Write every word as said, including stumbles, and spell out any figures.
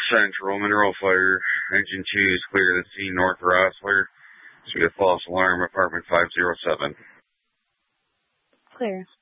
Central, Mineral Fire. Engine two is clear to the scene north of Rossler. Should be a false alarm, apartment five oh seven. Clear.